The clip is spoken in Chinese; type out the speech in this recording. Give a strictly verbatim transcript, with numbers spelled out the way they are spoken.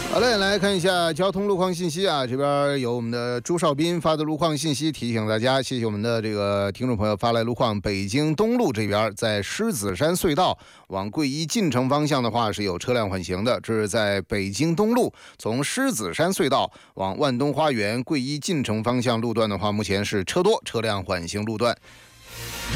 好嘞，来看一下交通路况信息啊，这边有我们的朱少斌发的路况信息，提醒大家，谢谢我们的这个听众朋友发来路况。北京东路这边在狮子山隧道往桂一进城方向的话是有车辆缓行的，这是在北京东路从狮子山隧道往万东花园桂一进城方向路段的话，目前是车多，车辆缓行路段。